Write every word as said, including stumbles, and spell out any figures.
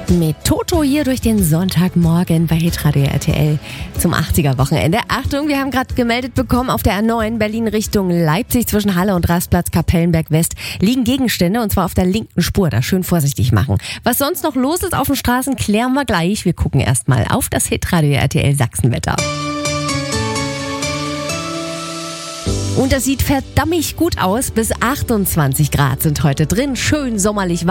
Mit Toto hier durch den Sonntagmorgen bei Hitradio R T L zum achtziger-Wochenende. Achtung, wir haben gerade gemeldet bekommen, auf der A neun Berlin Richtung Leipzig zwischen Halle und Rastplatz Kapellenberg West liegen Gegenstände und zwar auf der linken Spur. Da schön vorsichtig machen. Was sonst noch los ist auf den Straßen, klären wir gleich. Wir gucken erstmal auf das Hitradio R T L Sachsenwetter. Und das sieht verdammt gut aus. Bis achtundzwanzig Grad sind heute drin. Schön sommerlich warm.